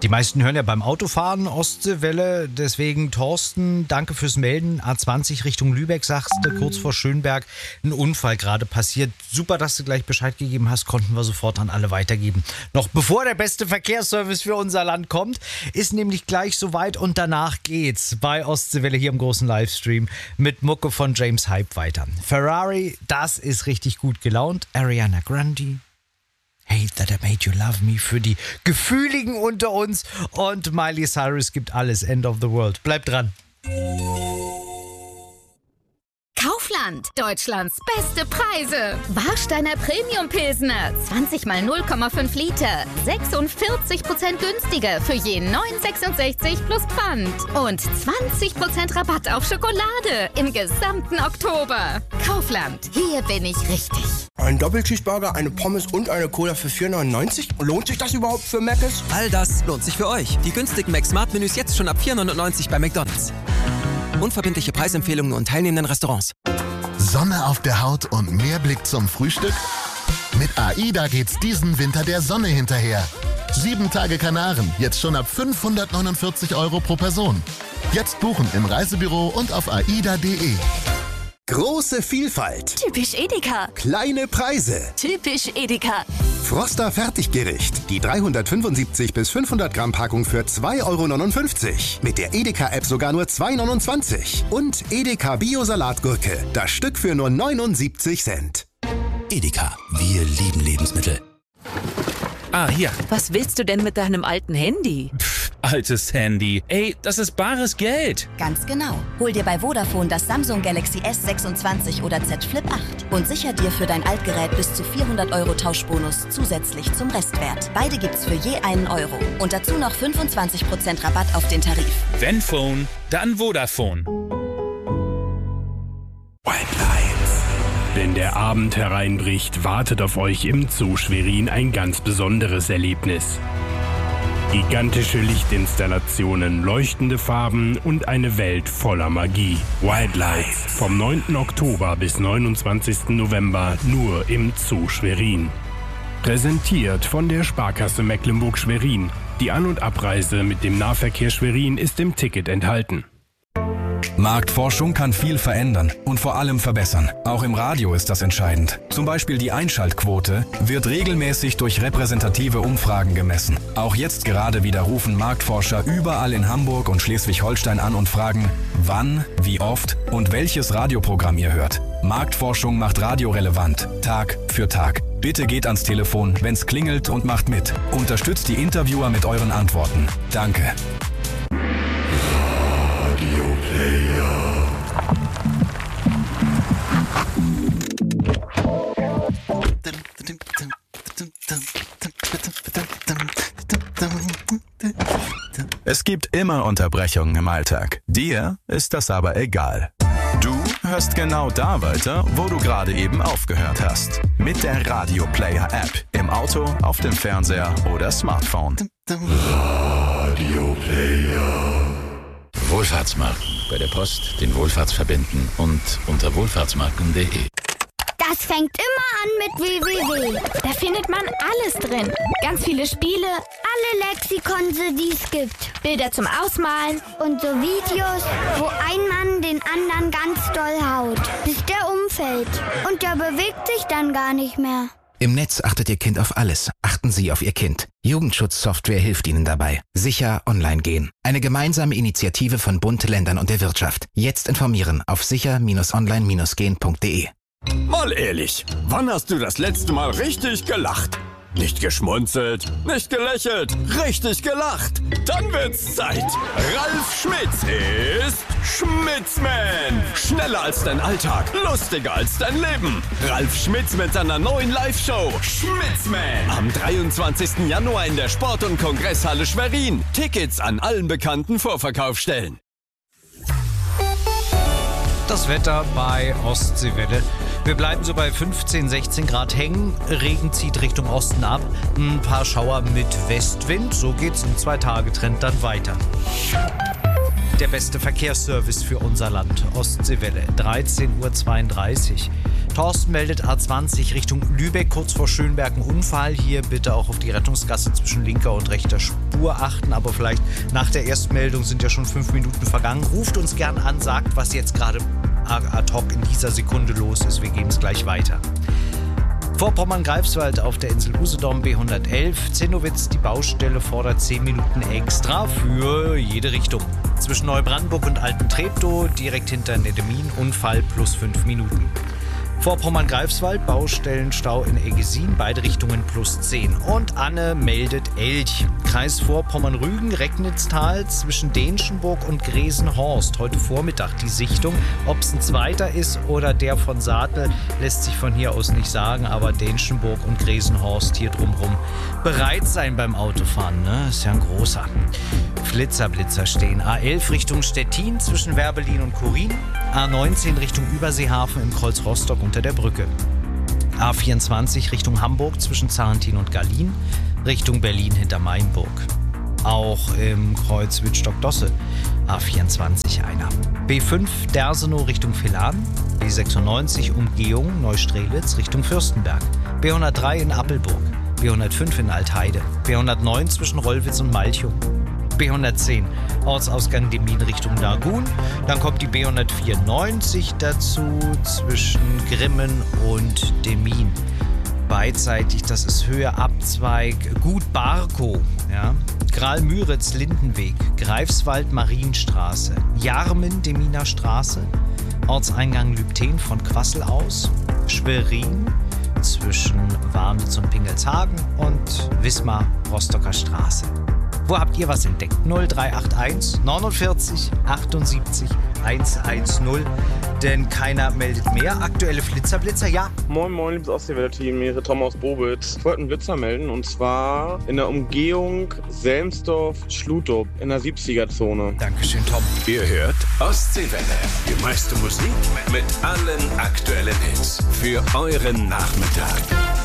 Die meisten hören ja beim Autofahren Ostseewelle, deswegen Thorsten, danke fürs Melden. A20 Richtung Lübeck, sagst du, kurz vor Schönberg, ein Unfall gerade passiert. Super, dass du gleich Bescheid gegeben hast, konnten wir sofort an alle weitergeben. Noch bevor der beste Verkehrsservice für unser Land kommt, ist nämlich gleich soweit und danach geht's bei Ostseewelle hier im großen Livestream mit Mucke von James Hype weiter. Ferrari, das ist richtig gut gelaunt. Ariana Grande, Hate That I Made You Love Me für die Gefühligen unter uns. Und Miley Cyrus gibt alles. End of the World. Bleibt dran. Kaufland, Deutschlands beste Preise. Warsteiner Premium Pilsner, 20 mal 0,5 Liter, 46% günstiger für je 9,66 plus Pfand. Und 20% Rabatt auf Schokolade im gesamten Oktober. Kaufland, hier bin ich richtig. Ein Doppelcheeseburger, eine Pommes und eine Cola für 4,99? Lohnt sich das überhaupt für Mc's? All das lohnt sich für euch. Die günstigen Mac-Smart-Menüs jetzt schon ab 4,99 bei McDonald's. Unverbindliche Preisempfehlungen und teilnehmenden Restaurants. Sonne auf der Haut und mehr Blick zum Frühstück? Mit AIDA geht's diesen Winter der Sonne hinterher. 7 Tage Kanaren, jetzt schon ab 549 € pro Person. Jetzt buchen im Reisebüro und auf aida.de. Große Vielfalt. Typisch Edeka. Kleine Preise. Typisch Edeka. Froster Fertiggericht. Die 375 bis 500 Gramm Packung für 2,59 €. Mit der Edeka-App sogar nur 2,29 €. Und Edeka Bio-Salatgurke. Das Stück für nur 79 Cent. Edeka. Wir lieben Lebensmittel. Ah, hier. Was willst du denn mit deinem alten Handy? Altes Handy. Ey, das ist bares Geld. Ganz genau. Hol dir bei Vodafone das Samsung Galaxy S26 oder Z Flip 8 und sicher dir für dein Altgerät bis zu 400 € Tauschbonus zusätzlich zum Restwert. Beide gibt's für je einen Euro. Und dazu noch 25% Rabatt auf den Tarif. Wenn Phone, dann Vodafone. Wenn der Abend hereinbricht, wartet auf euch im Zoo Schwerin ein ganz besonderes Erlebnis. Gigantische Lichtinstallationen, leuchtende Farben und eine Welt voller Magie. Wildlights vom 9. Oktober bis 29. November nur im Zoo Schwerin. Präsentiert von der Sparkasse Mecklenburg-Schwerin. Die An- und Abreise mit dem Nahverkehr Schwerin ist im Ticket enthalten. Marktforschung kann viel verändern und vor allem verbessern. Auch im Radio ist das entscheidend. Zum Beispiel die Einschaltquote wird regelmäßig durch repräsentative Umfragen gemessen. Auch jetzt gerade wieder rufen Marktforscher überall in Hamburg und Schleswig-Holstein an und fragen, wann, wie oft und welches Radioprogramm ihr hört. Marktforschung macht Radio relevant, Tag für Tag. Bitte geht ans Telefon, wenn's klingelt und macht mit. Unterstützt die Interviewer mit euren Antworten. Danke. Es gibt immer Unterbrechungen im Alltag. Dir ist das aber egal. Du hörst genau da weiter, wo du gerade eben aufgehört hast. Mit der Radio Player App. Im Auto, auf dem Fernseher oder Smartphone. Radio Player. Wohlfahrtsmarken. Bei der Post den Wohlfahrtsverbänden und unter wohlfahrtsmarken.de. Das fängt immer an mit www. Da findet man alles drin. Ganz viele Spiele, alle Lexikonse, die es gibt. Bilder zum Ausmalen und so Videos, wo ein Mann den anderen ganz doll haut, bis der umfällt. Und der bewegt sich dann gar nicht mehr. Im Netz achtet Ihr Kind auf alles. Achten Sie auf Ihr Kind. Jugendschutzsoftware hilft Ihnen dabei. Sicher online gehen. Eine gemeinsame Initiative von Bund, Ländern und der Wirtschaft. Jetzt informieren auf sicher-online-gehen.de. Mal ehrlich, wann hast du das letzte Mal richtig gelacht? Nicht geschmunzelt, nicht gelächelt, richtig gelacht. Dann wird's Zeit. Ralf Schmitz ist Schmitzman. Schneller als dein Alltag, lustiger als dein Leben. Ralf Schmitz mit seiner neuen Live-Show Schmitzman. Am 23. Januar in der Sport- und Kongresshalle Schwerin. Tickets an allen bekannten Vorverkaufsstellen. Das Wetter bei Ostseewelle. Wir bleiben so bei 15, 16 Grad hängen. Regen zieht Richtung Osten ab. Ein paar Schauer mit Westwind. So geht's im 2-Tage-Trend dann weiter. Der beste Verkehrsservice für unser Land. Ostseewelle, 13:32 Uhr. Thorsten meldet A20 Richtung Lübeck, kurz vor Schönberg, ein Unfall. Hier bitte auch auf die Rettungsgasse zwischen linker und rechter Spur achten. Aber vielleicht nach der Erstmeldung sind ja schon 5 Minuten vergangen. Ruft uns gern an, sagt, was jetzt gerade ad hoc in dieser Sekunde los ist. Wir geben es gleich weiter. Vorpommern-Greifswald auf der Insel Usedom B111. Zinnowitz, die Baustelle fordert 10 Minuten extra für jede Richtung. Zwischen Neubrandenburg und Altentreptow, direkt hinter Neddemin, Unfall plus 5 Minuten. Vorpommern-Greifswald, Baustellenstau in Eggesin, beide Richtungen plus 10. Und Anne meldet Elch. Kreis Vorpommern-Rügen, Recknitztal zwischen Denschenburg und Gresenhorst. Heute Vormittag die Sichtung. Ob es ein zweiter ist oder der von Saatel, lässt sich von hier aus nicht sagen. Aber Denschenburg und Gresenhorst hier drumherum bereit sein beim Autofahren. Ne? Ist ja ein großer. Flitzer stehen. A11 Richtung Stettin zwischen Werbelin und Kurin. A19 Richtung Überseehafen im Kreuz Rostock unter der Brücke. A24 Richtung Hamburg zwischen Zarentin und Gallien. Richtung Berlin hinter Mainburg. Auch im Kreuz Wittstock-Dosse. A24 einer. B5 Dersenow Richtung Villach. B96 Umgehung Neustrelitz Richtung Fürstenberg. B103 in Appelburg. B105 in Altheide. B109 zwischen Rollwitz und Malchow. B110 Ortsausgang Demmin Richtung Lagun. Dann kommt die B194 dazu zwischen Grimmen und Demmin. Beidseitig, das ist Höhe Abzweig Gut Barkow. Ja. Graal-Müritz Lindenweg, Greifswald Marienstraße, Jarmen Deminer Straße, Ortseingang Lübten von Quassel aus, Schwerin zwischen Warnitz und Pingelshagen und Wismar Rostocker Straße. Wo habt ihr was entdeckt? 0381 49 78 110. Denn keiner meldet mehr. Aktuelle Flitzer, ja. Moin, liebes Ostseewelle-Team. Hier ist Tom aus Bobitz. Ich wollte einen Blitzer melden und zwar in der Umgehung Selmsdorf-Schlutow in der 70er-Zone. Dankeschön, Tom. Ihr hört Ostseewelle. Die meiste Musik mit allen aktuellen Hits für euren Nachmittag.